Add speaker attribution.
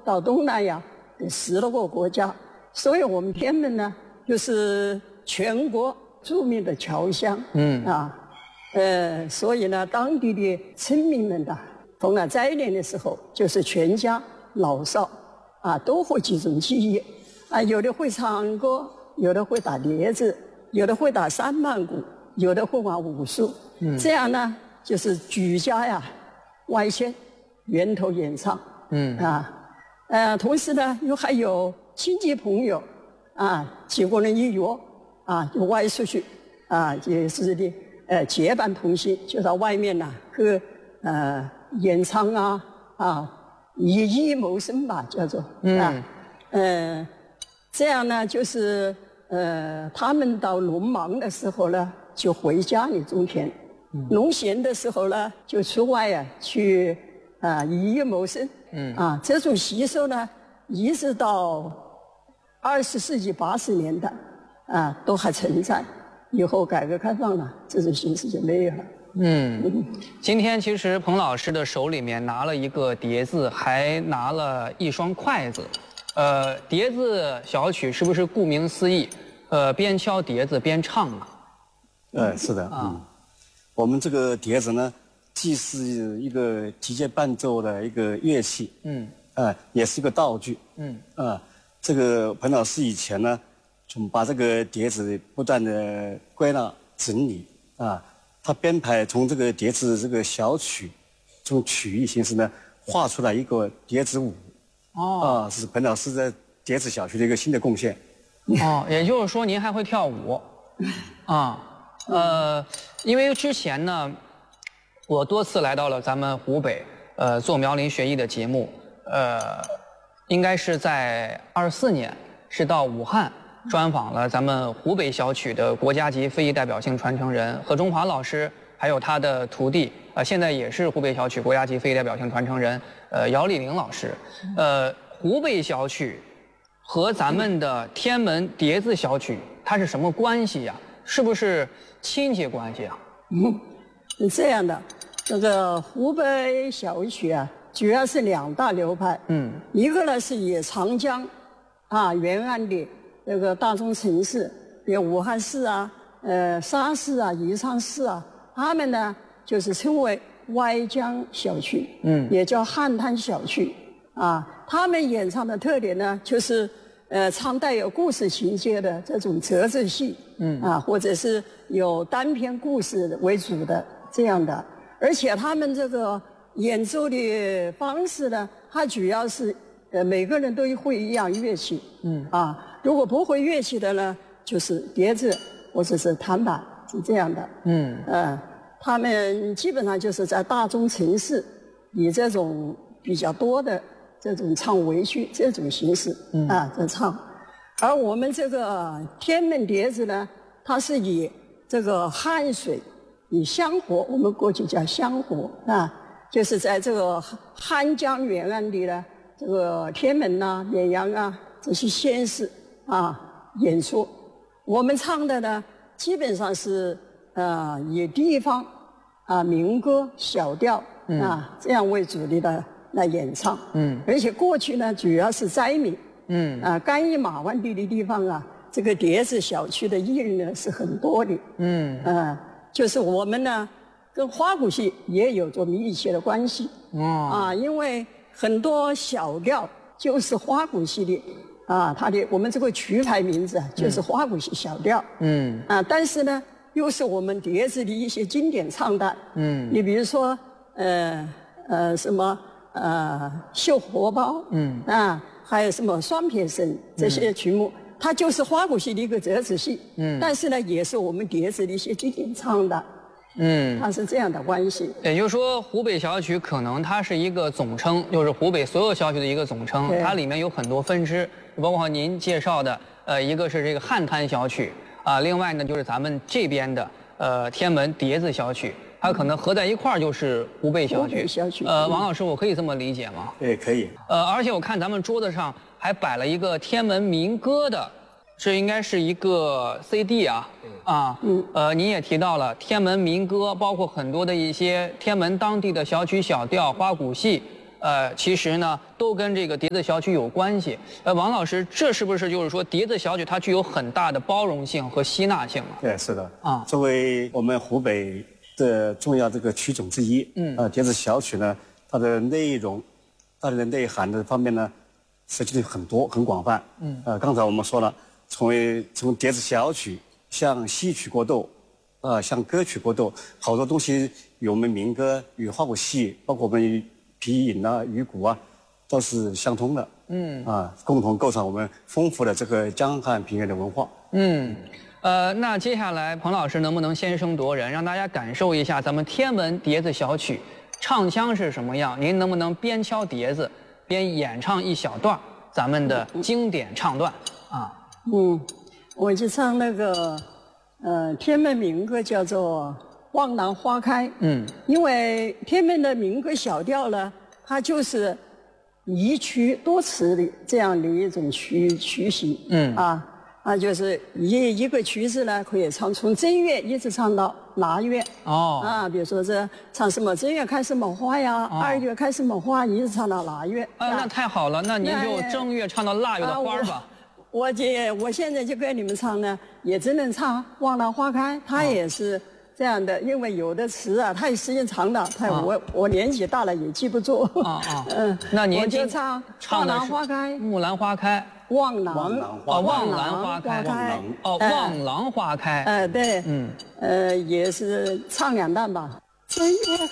Speaker 1: 到东南亚的10多个国家，所以我们天门呢就是全国著名的侨乡。所以呢，当地的村民们呢，逢了斋年的时候，就是全家老少都会集中起义有的会唱歌，有的会打碟子，有的会打三曼鼓，有的会玩武术。这样呢，就是举家外迁，源头演唱。同时呢，还有亲戚朋友几个人一约就外出去也是的。结伴同行，就到外面去演唱以艺谋生吧，叫做这样呢，就是他们到农忙的时候呢，就回家里种田；农闲的时候呢，就出外去以艺谋生。这种习俗呢，一直到20世纪80年代都还存在。以后改革开放了，这种形式就没有了。
Speaker 2: 今天其实彭老师的手里面拿了一个碟子，还拿了一双筷子。碟子小曲是不是顾名思义，边敲碟子边唱
Speaker 3: 是的。我们这个碟子呢，既是一个击节伴奏的一个乐器，也是一个道具。这个彭老师以前呢，就把这个碟子不断的归纳整理他编排从这个碟子这个小曲，从曲艺形式呢画出来一个碟子舞。是彭老师在碟子小曲的一个新的贡献。
Speaker 2: 也就是说您还会跳舞因为之前呢，我多次来到了咱们湖北做苗林学艺的节目，应该是在24年是到武汉专访了咱们湖北小曲的国家级非遗代表性传承人何中华老师，还有他的徒弟现在也是湖北小曲国家级非遗代表性传承人姚丽玲老师。湖北小曲和咱们的天门碟子小曲它是什么关系呀？是不是亲戚关系
Speaker 1: 是这样的，这个湖北小曲主要是2大流派。一个呢是以长江沿岸的这个大中城市，比如武汉市沙市宜昌市他们呢就是称为歪江小曲，也叫汉滩小曲他们演唱的特点呢，就是唱带有故事情节的这种折子戏，或者是有单篇故事为主的这样的，而且他们这个演奏的方式呢，它主要是每个人都会一样乐器，如果不会乐器的呢，就是碟子或者是弹板，是这样的。他们基本上就是在大中城市以这种比较多的这种唱围曲这种形式在唱，而我们这个天门碟子呢，它是以这个汉水以香河，我们过去叫香河就是在这个汉江沿岸的呢，这个天门绵阳这些县市演出。我们唱的呢，基本上是以地方民歌小调这样为主力的来演唱。而且过去呢，主要是灾民。甘邑马湾地的地方这个碟子小曲的艺人呢是很多的。就是我们呢跟花鼓戏也有着密切的关系。因为很多小调就是花鼓戏的我们这个曲牌名字就是花鼓戏小调。但是呢，又是我们碟子的一些经典唱段。你比如说什么绣荷包，还有什么双撇绳这些曲目，它就是花鼓戏的一个折子戏。但是呢，也是我们碟子的一些经典唱的。它是这样的关系。
Speaker 2: 也就是说，湖北小曲可能它是一个总称，就是湖北所有小曲的一个总称，它里面有很多分支，包括您介绍的一个是这个汉滩小曲另外呢就是咱们这边的天门碟子小曲，它可能合在一块儿就是湖北小曲。王老师，我可以这么理解吗？
Speaker 3: 可以。
Speaker 2: 而且我看咱们桌子上还摆了一个天门民歌的，这应该是一个 CD 您也提到了天门民歌，包括很多的一些天门当地的小曲小调、花鼓戏， 其实呢都跟这个碟子小曲有关系。王老师，这是不是就是说碟子小曲它具有很大的包容性和吸纳性呢？
Speaker 3: 对，是的。
Speaker 2: 啊，
Speaker 3: 作为我们湖北的重要这个曲种之一，碟子小曲呢，它的内容、它的内涵的方面呢，涉及的很多、很广泛。刚才我们说了，从碟子小曲向戏曲过渡，向歌曲过渡，好多东西与我们民歌、与花鼓戏，包括我们皮影啊、鱼鼓啊，都是相通的。共同构成我们丰富的这个江汉平原的文化。
Speaker 2: 那接下来彭老师能不能先声夺人，让大家感受一下咱们天文碟子小曲唱腔是什么样？您能不能边敲碟子边演唱一小段咱们的经典唱段啊？
Speaker 1: 我就唱那个天门民歌，叫做《望兰花开》。因为天门的民歌小调呢，它就是一曲多词的这样的一种曲型。就是一个曲子呢，可以唱从正月一直唱到腊月。比如说这唱什么正月开什么花呀，2月开什么花，一直唱到腊月。
Speaker 2: 那太好了，那您就正月唱到腊月的花吧。
Speaker 1: 我现在就跟你们唱呢，也只能唱《望兰花开》，它也是这样的，因为有的词啊，太时间长了，我年纪大了也记不住。
Speaker 2: 那您
Speaker 1: 我就唱《望兰花开》。
Speaker 2: 木兰花开。
Speaker 1: 望兰
Speaker 2: 望兰花开。望兰花开。
Speaker 1: 对。也是唱2段吧。正月